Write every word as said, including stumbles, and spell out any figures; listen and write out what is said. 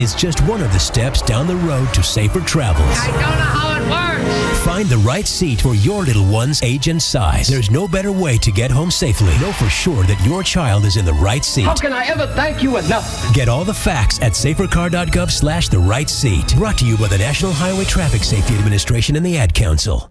is just one of the steps down the road to safer travels. I don't know how it works. Find the right seat for your little one's age and size. There's no better way to get home safely. Know for sure that your child is in the right seat. How can I ever thank you enough? Get all the facts at safercar.gov slash the right seat. Brought to you by the National Highway Traffic Safety Administration and the Ad Council.